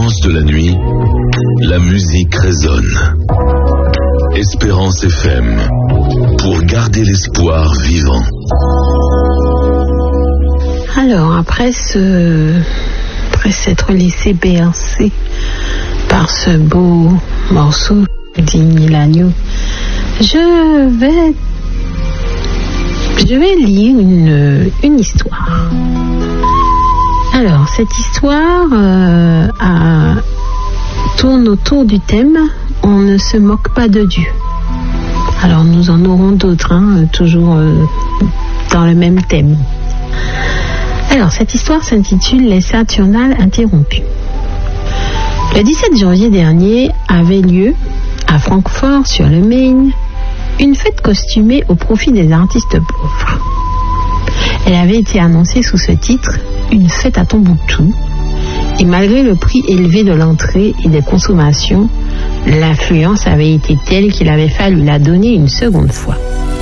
silence de la nuit, la musique résonne. Espérance FM, pour garder l'espoir vivant. Alors, après s'être laissé bercer par ce beau morceau d'Igny Lagneau, je vais lire une histoire. Alors, cette histoire tourne autour du thème « On ne se moque pas de Dieu ». Alors, nous en aurons d'autres, toujours dans le même thème. Alors, cette histoire s'intitule « Les Saturnales interrompues ». Le 17 janvier dernier avait lieu, à Francfort sur le Main, une fête costumée au profit des artistes pauvres. Elle avait été annoncée sous ce titre « Une fête à Tombouctou » et malgré le prix élevé de l'entrée et des consommations, l'affluence avait été telle qu'il avait fallu la donner une seconde fois.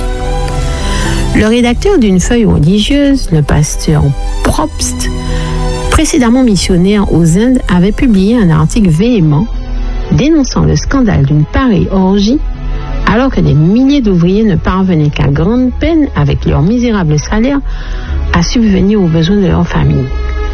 Le rédacteur d'une feuille religieuse, le pasteur Probst, précédemment missionnaire aux Indes, avait publié un article véhément dénonçant le scandale d'une pareille orgie alors que des milliers d'ouvriers ne parvenaient qu'à grande peine, avec leur misérable salaire, à subvenir aux besoins de leur famille.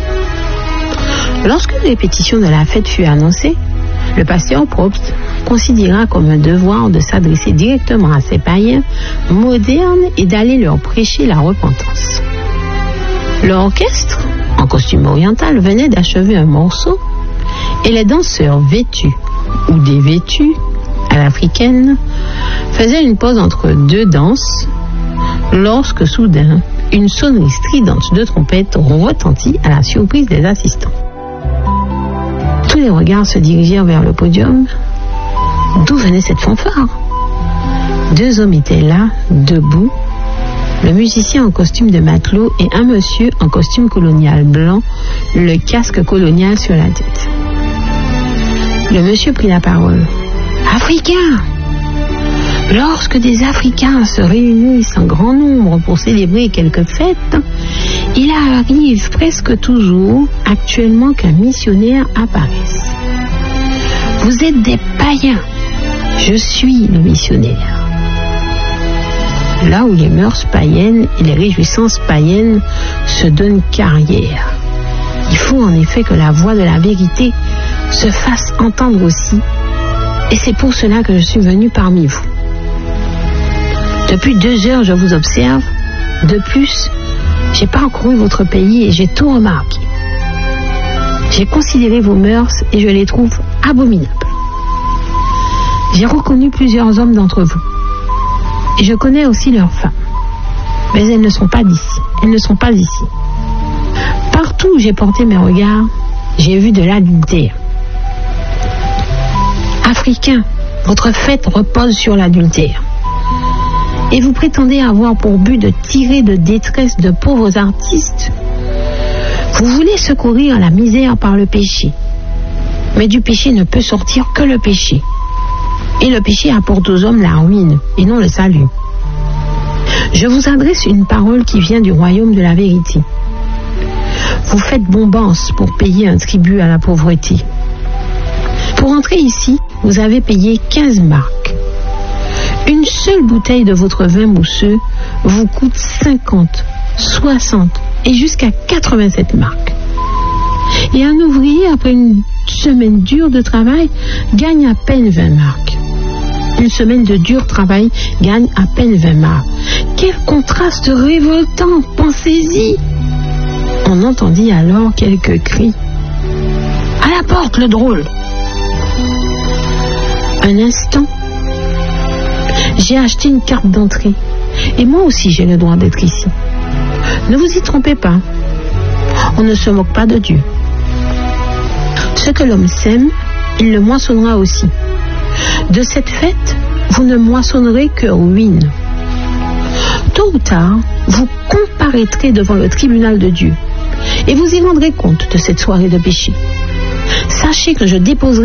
Lorsque la répétition de la fête fut annoncée, le pasteur Probst considéra comme un devoir de s'adresser directement à ces païens modernes et d'aller leur prêcher la repentance. L'orchestre, en costume oriental, venait d'achever un morceau et les danseurs vêtus ou dévêtus à l'africaine faisaient une pause entre deux danses lorsque soudain une sonnerie stridente de trompette retentit à la surprise des assistants. Tous les regards se dirigèrent vers le podium. D'où venait cette fanfare? Deux hommes étaient là, debout, le musicien en costume de matelot et un monsieur en costume colonial blanc, le casque colonial sur la tête. Le monsieur prit la parole. « Africains! Lorsque des Africains se réunissent en grand nombre pour célébrer quelques fêtes, il arrive presque toujours, actuellement, qu'un missionnaire apparaisse. Vous êtes des païens. Je suis le missionnaire. » Là où les mœurs païennes et les réjouissances païennes se donnent carrière, il faut en effet que la voix de la vérité se fasse entendre aussi, et c'est pour cela que je suis venu parmi vous. Depuis 2 heures, je vous observe. De plus, j'ai parcouru votre pays et j'ai tout remarqué. J'ai considéré vos mœurs et je les trouve abominables. J'ai reconnu plusieurs hommes d'entre vous. Et je connais aussi leurs femmes. Mais elles ne sont pas d'ici. Elles ne sont pas ici. Partout où j'ai porté mes regards, j'ai vu de l'adultère. Africains, votre fête repose sur l'adultère. Et vous prétendez avoir pour but de tirer de détresse de pauvres artistes. Vous voulez secourir la misère par le péché. Mais du péché ne peut sortir que le péché. Et le péché apporte aux hommes la ruine et non le salut. Je vous adresse une parole qui vient du royaume de la vérité. Vous faites bombance pour payer un tribut à la pauvreté. Pour entrer ici, vous avez payé 15 marks. Une seule bouteille de votre vin mousseux vous coûte 50, 60 et jusqu'à 87 marks. Et un ouvrier, après une semaine dure de travail, gagne à peine 20 marks. Une semaine de dur travail gagne à peine 20 marks. Quel contraste révoltant, pensez-y! On entendit alors quelques cris. « À la porte, le drôle !» Un instant, j'ai acheté une carte d'entrée. Et moi aussi, j'ai le droit d'être ici. Ne vous y trompez pas. On ne se moque pas de Dieu. Ce que l'homme sème, il le moissonnera aussi. De cette fête, vous ne moissonnerez que ruine. Tôt ou tard, vous comparaîtrez devant le tribunal de Dieu et vous y rendrez compte de cette soirée de péché. Sachez que je déposerai